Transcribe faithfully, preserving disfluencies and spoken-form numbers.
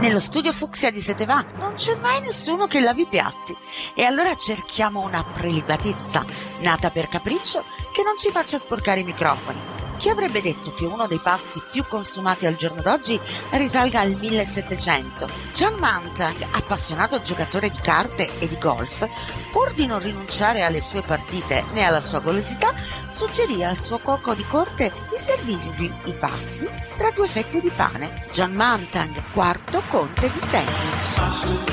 Nello studio fucsia di Setevà non c'è mai nessuno che lavi i piatti e allora cerchiamo una prelibatezza nata per capriccio che non ci faccia sporcare i microfoni. Chi avrebbe detto che uno dei pasti più consumati al giorno d'oggi risalga al millesettecento? John Montag, appassionato giocatore di carte e di golf, pur di non rinunciare alle sue partite né alla sua golosità, suggerì al suo cuoco di corte di servirgli i pasti tra due fette di pane. John Montag, quarto conte di Sandwich.